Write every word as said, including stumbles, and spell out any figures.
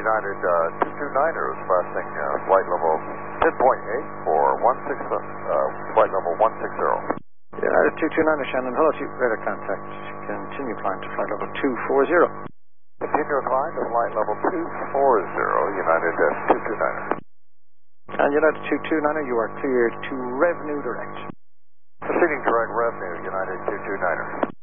United uh, two two niner is passing uh, flight level ten point eight for one six, uh, flight level one six zero. United two two niner, Shannon, hello to you. Radar contact. Continue climb to flight level two four zero. Continue climb to flight level two four zero, United two two niner. And United two two niner, you are cleared to revenue direct. Proceeding direct revenue, United two two niner.